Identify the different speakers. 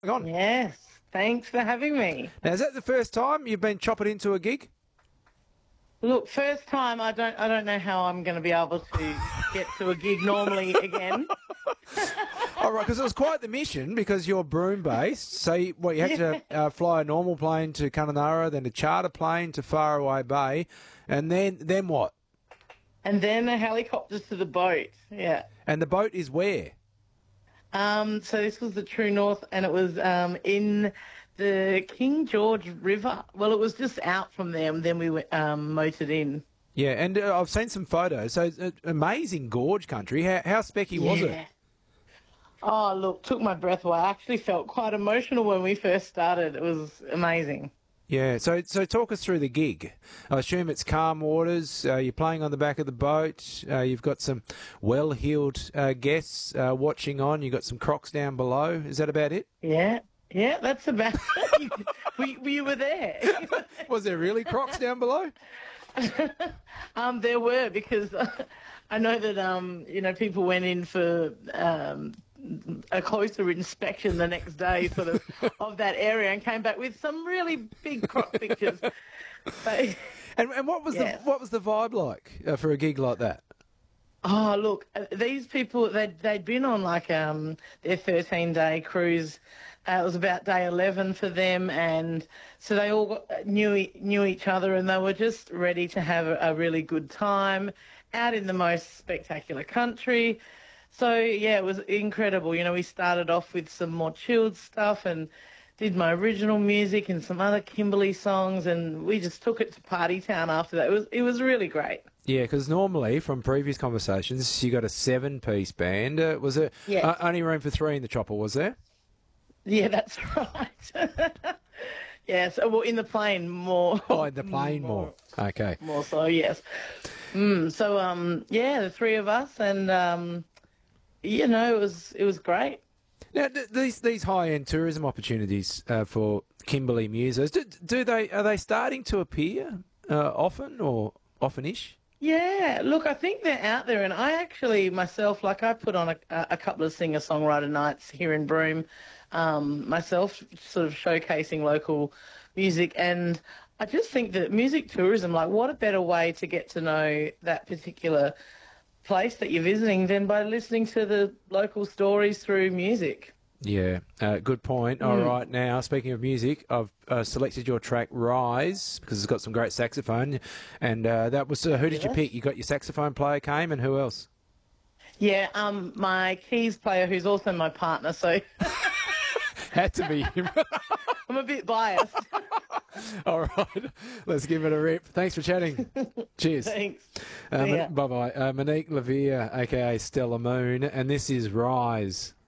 Speaker 1: on.
Speaker 2: Yes, thanks for having me.
Speaker 1: Now, is that the first time you've been chopping into a gig?
Speaker 2: Look, first time I don't know how I'm going to be able to get to a gig normally again.
Speaker 1: All right, because it was quite the mission because you're Broome based. So, you had
Speaker 2: Yeah.
Speaker 1: to fly a normal plane to Kununurra, then a charter plane to Faraway Bay, and then what?
Speaker 2: And then the helicopters to the boat. Yeah.
Speaker 1: And the boat is where?
Speaker 2: So this was the True North, and it was in the King George River. Well, it was just out from there, and then we went motored in.
Speaker 1: Yeah, and I've seen some photos. So, it's amazing gorge country. How specky was it?
Speaker 2: Oh, look, took my breath away. I actually felt quite emotional when we first started. It was amazing.
Speaker 1: Yeah, so talk us through the gig. I assume it's calm waters. You're playing on the back of the boat. You've got some well-heeled guests watching on. You've got some crocs down below. Is that about it?
Speaker 2: Yeah, yeah, that's about it. We were there.
Speaker 1: Was there really crocs down below?
Speaker 2: There were because I know that people went in for a closer inspection the next day, sort of that area, and came back with some really big croc pictures. But,
Speaker 1: And what was the vibe like for a gig like that?
Speaker 2: oh, look, these people they'd been on like their 13-day cruise. It was about day 11 for them, and so they all knew each other, and they were just ready to have a really good time out in the most spectacular country. So, yeah, it was incredible. You know, we started off with some more chilled stuff and did my original music and some other Kimberley songs, and we just took it to Party Town after that. It was really great.
Speaker 1: Yeah, because normally from previous conversations, you got a 7-piece band. Was it
Speaker 2: Yes.
Speaker 1: only room for 3 in the chopper? Was there?
Speaker 2: Yeah, that's right. Yeah, so well, in the plane more.
Speaker 1: Oh, in the plane more. Okay.
Speaker 2: More so, yes. Yeah, the three of us, and it was great.
Speaker 1: Now, these high-end tourism opportunities for Kimberley musos, are they starting to appear often or often-ish?
Speaker 2: Yeah, look, I think they're out there, and I actually myself, like I put on a couple of singer-songwriter nights here in Broome, myself, sort of showcasing local music, and I just think that music tourism, like, what a better way to get to know that particular place that you're visiting than by listening to the local stories through music.
Speaker 1: Yeah, good point. All right, now, speaking of music, I've selected your track Rise because it's got some great saxophone. And that was, who did you
Speaker 2: Yes.
Speaker 1: pick? You got your saxophone player came, and who else?
Speaker 2: Yeah, my keys player, who's also my partner, so
Speaker 1: Had to be him.
Speaker 2: I'm a bit biased.
Speaker 1: All right, let's give it a rip. Thanks for chatting. Cheers.
Speaker 2: Thanks. See ya.
Speaker 1: Bye-bye. Monique Levere, a.k.a. Stella Moon, and this is Rise.